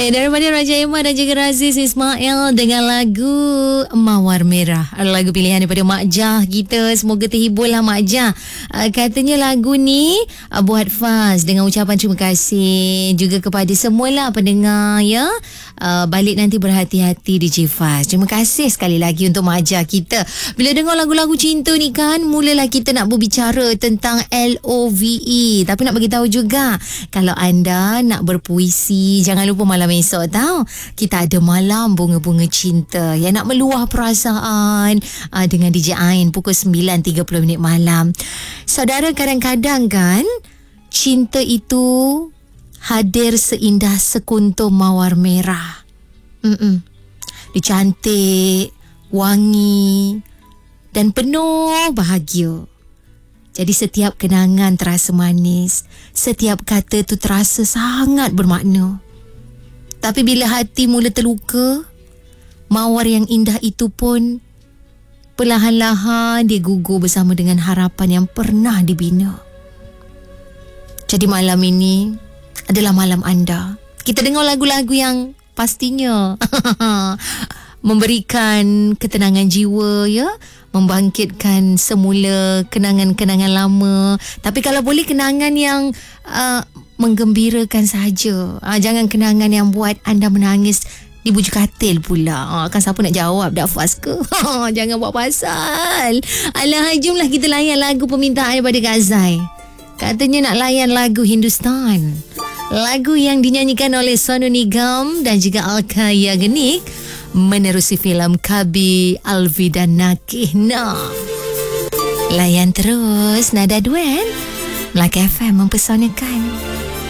Daripada Raja Emma dan juga Raziz Ismail dengan lagu Mawar Merah. Lagu pilihan daripada Mak Jah kita. Semoga terhiburlah Mak Jah. Katanya lagu ni buat Faz dengan ucapan terima kasih juga kepada semualah pendengar ya. Balik nanti berhati-hati DJ Faz. Terima kasih sekali lagi untuk Mak Jah kita. Bila dengar lagu-lagu cinta ni kan, mulalah kita nak berbicara tentang LOVE. Tapi nak bagi tahu juga, kalau anda nak berpuisi, jangan lupa malam esok tahu. Kita ada malam bunga-bunga cinta yang nak meluah perasaan dengan DJ Ain pukul 9.30 malam. Saudara, kadang-kadang kan cinta itu hadir seindah sekuntum mawar merah. Dia cantik, wangi dan penuh bahagia. Jadi setiap kenangan terasa manis, setiap kata tu terasa sangat bermakna. Tapi bila hati mula terluka, mawar yang indah itu pun perlahan-lahan dia gugur bersama dengan harapan yang pernah dibina. Jadi malam ini adalah malam anda. Kita dengar lagu-lagu yang pastinya memberikan ketenangan jiwa ya, membangkitkan semula kenangan-kenangan lama. Tapi kalau boleh kenangan yang menggembirakan saja. Jangan kenangan yang buat anda menangis di bujuk katil pula. Kan siapa nak jawab, dak Faz ke? Jangan buat pasal. Alah, jomlah kita layan lagu permintaan daripada Kak Zai. Katanya nak layan lagu Hindustan. Lagu yang dinyanyikan oleh Sonu Nigam dan juga Alka Yagnik menerusi filem Kabi Alvi dan Nakih. Layan terus Nada Duen. Melaka FM mempesonakan.